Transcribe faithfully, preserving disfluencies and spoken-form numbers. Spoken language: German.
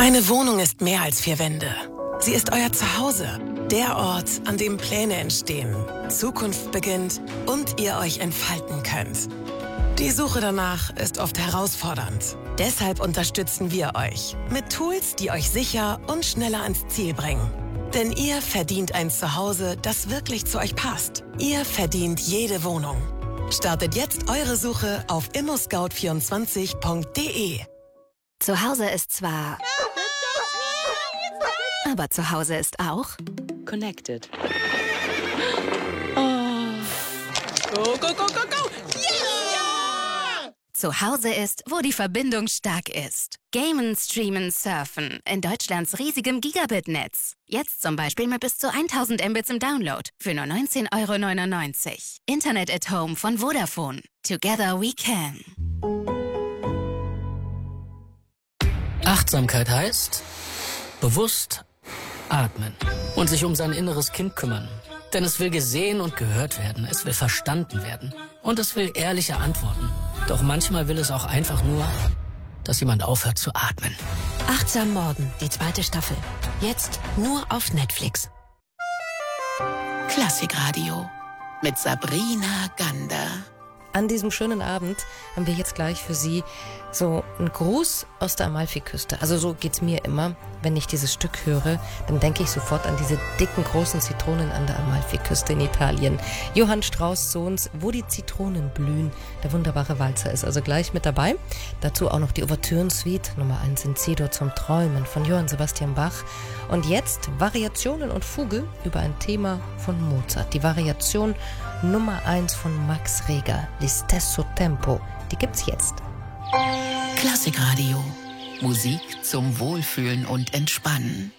Eine Wohnung ist mehr als vier Wände. Sie ist euer Zuhause, der Ort, an dem Pläne entstehen, Zukunft beginnt und ihr euch entfalten könnt. Die Suche danach ist oft herausfordernd. Deshalb unterstützen wir euch mit Tools, die euch sicher und schneller ans Ziel bringen. Denn ihr verdient ein Zuhause, das wirklich zu euch passt. Ihr verdient jede Wohnung. Startet jetzt eure Suche auf immo scout vierundzwanzig punkt de. Zu Hause ist zwar... Aber zu Hause ist auch... Connected. Oh. Go, go, go, go, go! Yeah! Zu Hause ist, wo die Verbindung stark ist. Gamen, streamen, surfen. In Deutschlands riesigem Gigabit-Netz. Jetzt zum Beispiel mit bis zu tausend Mbits im Download. Für nur neunzehn Euro neunundneunzig. Internet at Home von Vodafone. Together we can. Achtsamkeit heißt bewusst atmen und sich um sein inneres Kind kümmern. Denn es will gesehen und gehört werden, es will verstanden werden und es will ehrliche Antworten. Doch manchmal will es auch einfach nur, dass jemand aufhört zu atmen. Achtsam Morden, die zweite Staffel. Jetzt nur auf Netflix. Klassikradio mit Sabrina Gander. An diesem schönen Abend haben wir jetzt gleich für Sie so einen Gruß aus der Amalfiküste. Also so geht's mir immer, wenn ich dieses Stück höre, dann denke ich sofort an diese dicken, großen Zitronen an der Amalfiküste in Italien. Johann Strauss Sohns Wo die Zitronen blühen, der wunderbare Walzer ist also gleich mit dabei. Dazu auch noch die Ouvertüren-Suite Nummer eins in C-Dur zum Träumen von Johann Sebastian Bach. Und jetzt Variationen und Fuge über ein Thema von Mozart. Die Variation Nummer eins von Max Reger, Lo stesso tempo. Die gibt's jetzt. Klassikradio. Musik zum Wohlfühlen und Entspannen.